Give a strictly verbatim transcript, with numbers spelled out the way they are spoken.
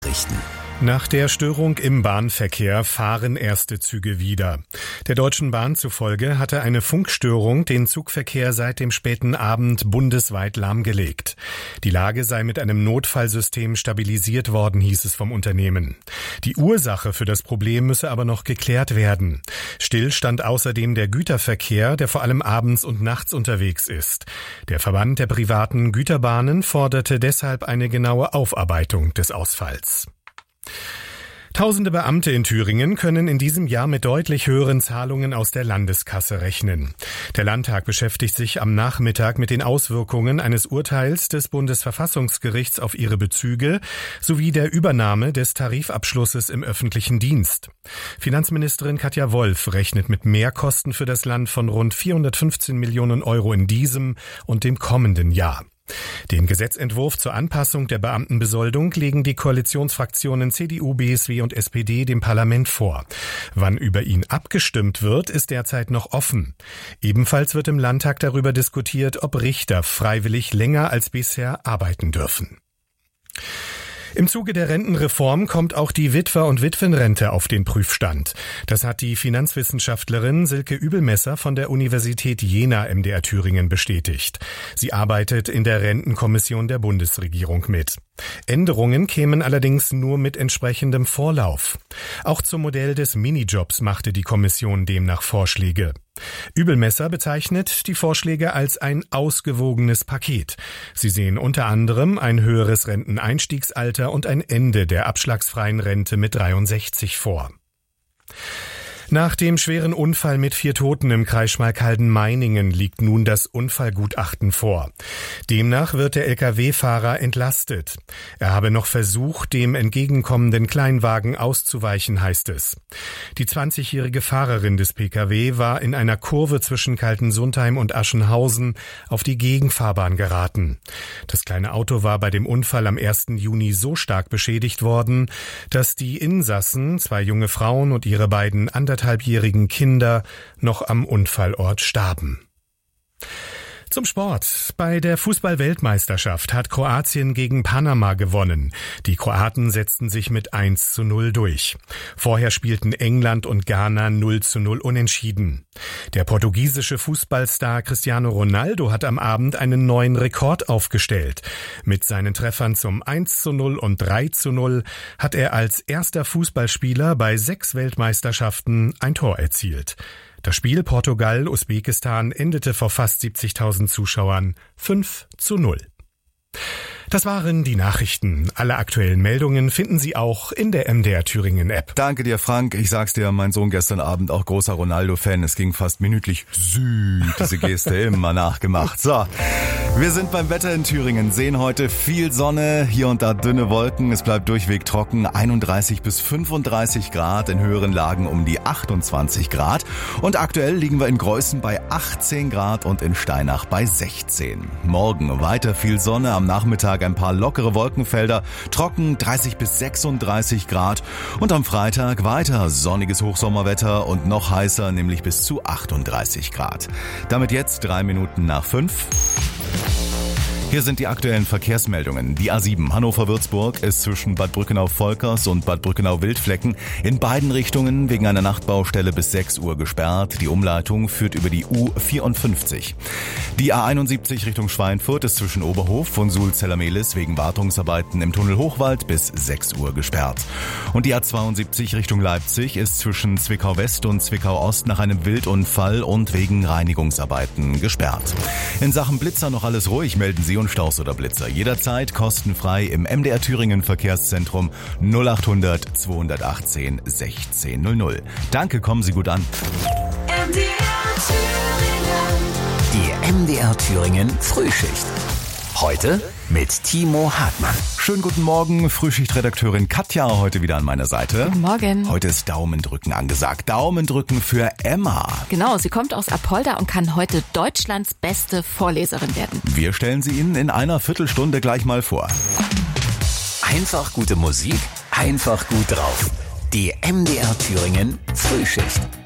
Nachrichten. Nach der Störung im Bahnverkehr fahren erste Züge wieder. Der Deutschen Bahn zufolge hatte eine Funkstörung den Zugverkehr seit dem späten Abend bundesweit lahmgelegt. Die Lage sei mit einem Notfallsystem stabilisiert worden, hieß es vom Unternehmen. Die Ursache für das Problem müsse aber noch geklärt werden. Still stand außerdem der Güterverkehr, der vor allem abends und nachts unterwegs ist. Der Verband der privaten Güterbahnen forderte deshalb eine genaue Aufarbeitung des Ausfalls. Tausende Beamte in Thüringen können in diesem Jahr mit deutlich höheren Zahlungen aus der Landeskasse rechnen. Der Landtag beschäftigt sich am Nachmittag mit den Auswirkungen eines Urteils des Bundesverfassungsgerichts auf ihre Bezüge sowie der Übernahme des Tarifabschlusses im öffentlichen Dienst. Finanzministerin Katja Wolf rechnet mit Mehrkosten für das Land von rund vierhundertfünfzehn Millionen Euro in diesem und dem kommenden Jahr. Den Gesetzentwurf zur Anpassung der Beamtenbesoldung legen die Koalitionsfraktionen C D U, B S W und S P D dem Parlament vor. Wann über ihn abgestimmt wird, ist derzeit noch offen. Ebenfalls wird im Landtag darüber diskutiert, ob Richter freiwillig länger als bisher arbeiten dürfen. Im Zuge der Rentenreform kommt auch die Witwer- und Witwenrente auf den Prüfstand. Das hat die Finanzwissenschaftlerin Silke Übelmesser von der Universität Jena M D R Thüringen bestätigt. Sie arbeitet in der Rentenkommission der Bundesregierung mit. Änderungen kämen allerdings nur mit entsprechendem Vorlauf. Auch zum Modell des Minijobs machte die Kommission demnach Vorschläge. Übelmesser bezeichnet die Vorschläge als ein ausgewogenes Paket. Sie sehen unter anderem ein höheres Renteneinstiegsalter und ein Ende der abschlagsfreien Rente mit dreiundsechzig vor. Nach dem schweren Unfall mit vier Toten im Kreis Schmalkalden-Meiningen liegt nun das Unfallgutachten vor. Demnach wird der L K W-Fahrer entlastet. Er habe noch versucht, dem entgegenkommenden Kleinwagen auszuweichen, heißt es. Die zwanzigjährige Fahrerin des P K W war in einer Kurve zwischen Kaltensundheim und Aschenhausen auf die Gegenfahrbahn geraten. Das kleine Auto war bei dem Unfall am ersten Juni so stark beschädigt worden, dass die Insassen, zwei junge Frauen und ihre beiden anderthalb halbjährigen Kinder noch am Unfallort starben. Zum Sport. Bei der Fußball-Weltmeisterschaft hat Kroatien gegen Panama gewonnen. Die Kroaten setzten sich mit eins zu null durch. Vorher spielten England und Ghana null zu null unentschieden. Der portugiesische Fußballstar Cristiano Ronaldo hat am Abend einen neuen Rekord aufgestellt. Mit seinen Treffern zum eins zu null und drei zu null hat er als erster Fußballspieler bei sechs Weltmeisterschaften ein Tor erzielt. Das Spiel Portugal-Usbekistan endete vor fast siebzigtausend Zuschauern fünf zu null. Das waren die Nachrichten. Alle aktuellen Meldungen finden Sie auch in der M D R Thüringen App. Danke dir, Frank. Ich sag's dir, mein Sohn gestern Abend auch großer Ronaldo-Fan. Es ging fast minütlich Süd, diese Geste immer nachgemacht. So, wir sind beim Wetter in Thüringen, sehen heute viel Sonne, hier und da dünne Wolken. Es bleibt durchweg trocken, einunddreißig bis fünfunddreißig Grad, in höheren Lagen um die achtundzwanzig Grad. Und aktuell liegen wir in Greußen bei achtzehn Grad und in Steinach bei sechzehn. Morgen weiter viel Sonne, am Nachmittag ein paar lockere Wolkenfelder, trocken dreißig bis sechsunddreißig Grad und am Freitag weiter sonniges Hochsommerwetter und noch heißer, nämlich bis zu achtunddreißig Grad. Damit jetzt drei Minuten nach fünf. Hier sind die aktuellen Verkehrsmeldungen. Die A sieben Hannover-Würzburg ist zwischen Bad Brückenau-Volkers und Bad Brückenau-Wildflecken in beiden Richtungen wegen einer Nachtbaustelle bis sechs Uhr gesperrt. Die Umleitung führt über die U vierundfünfzig. Die A einundsiebzig Richtung Schweinfurt ist zwischen Oberhof und Suhl-Zellermehlis wegen Wartungsarbeiten im Tunnel Hochwald bis sechs Uhr gesperrt. Und die A zweiundsiebzig Richtung Leipzig ist zwischen Zwickau-West und Zwickau-Ost nach einem Wildunfall und wegen Reinigungsarbeiten gesperrt. In Sachen Blitzer noch alles ruhig, melden Sie und Staus oder Blitzer jederzeit kostenfrei im M D R Thüringen Verkehrszentrum null achthundert zweihundertachtzehn sechzehn null null. Danke, kommen Sie gut an. M D R Thüringen. Die M D R Thüringen Frühschicht. Heute mit Timo Hartmann. Schönen guten Morgen, Frühschichtredakteurin Katja heute wieder an meiner Seite. Guten Morgen. Heute ist Daumendrücken angesagt. Daumendrücken für Emma. Genau, sie kommt aus Apolda und kann heute Deutschlands beste Vorleserin werden. Wir stellen sie Ihnen in einer Viertelstunde gleich mal vor. Einfach gute Musik, einfach gut drauf. Die M D R Thüringen Frühschicht.